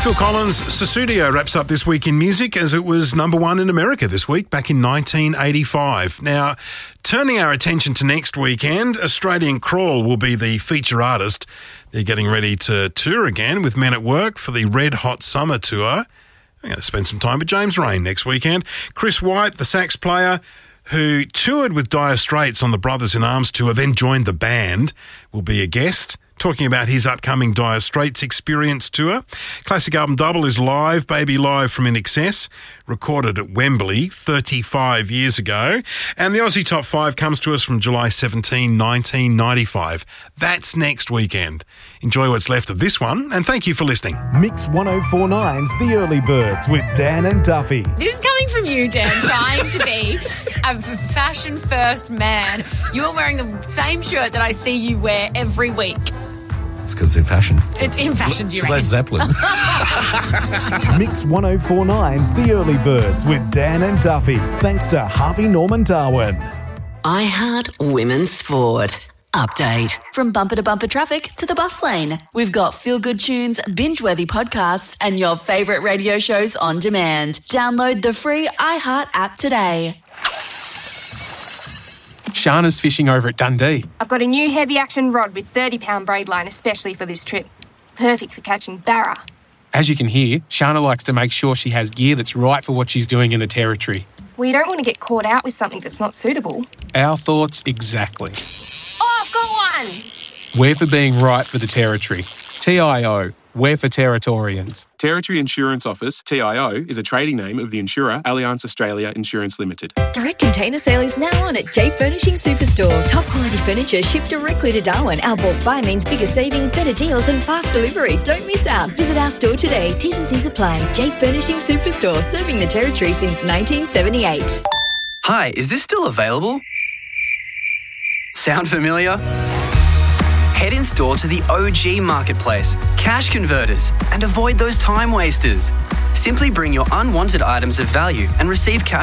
Phil Collins' Sussudio wraps up this week in music as it was number one in America this week, back in 1985. Now, turning our attention to next weekend, Australian Crawl will be the feature artist. They're getting ready to tour again with Men at Work for the Red Hot Summer Tour. I'm going to spend some time with James Rain next weekend. Chris White, the sax player, who toured with Dire Straits on the Brothers in Arms tour, then joined the band, will be a guest, talking about his upcoming Dire Straits Experience tour. Classic album double is Live, Baby Live from INXS, recorded at Wembley 35 years ago. And the Aussie Top 5 comes to us from July 17, 1995. That's next weekend. Enjoy what's left of this one, and thank you for listening. Mix 104.9's The Early Birds with Dan and Duffy. This is coming from you, Dan, trying to be a fashion-first man. You're wearing the same shirt that I see you wear every week. It's because it's in fashion. It's in fashion, do you reckon? Led Zeppelin. Mix 104.9's The Early Birds with Dan and Duffy. Thanks to Harvey Norman Darwin. iHeart Women's Sport. Update. From bumper to bumper traffic to the bus lane, we've got feel-good tunes, binge-worthy podcasts, and your favourite radio shows on demand. Download the free iHeart app today. Shana's fishing over at Dundee. I've got a new heavy action rod with 30-pound braid line especially for this trip. Perfect for catching barra. As you can hear, Shana likes to make sure she has gear that's right for what she's doing in the Territory. Well, you don't want to get caught out with something that's not suitable. Our thoughts exactly. Oh, I've got one! We're for being right for the Territory. TIO. We're for Territorians. Territory Insurance Office, TIO, is a trading name of the insurer Allianz Australia Insurance Limited. Direct container sale is now on at J Furnishing Superstore. Top quality furniture shipped directly to Darwin. Our bulk buy means bigger savings, better deals and fast delivery. Don't miss out. Visit our store today. T's and C's apply. J Furnishing Superstore, serving the Territory since 1978. Hi, is this still available? Sound familiar? Head in store to the OG Marketplace, Cash Converters, and avoid those time wasters. Simply bring your unwanted items of value and receive cash